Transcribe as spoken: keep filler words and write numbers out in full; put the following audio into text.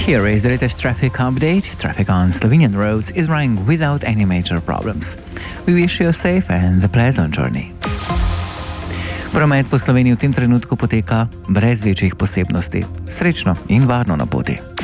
Here is the latest traffic update. Traffic on Slovenian roads is running without any major problems. We wish you a safe and a pleasant journey. Promet po Sloveniji v tem trenutku poteka brez večjih posebnosti. Srečno in varno na poti.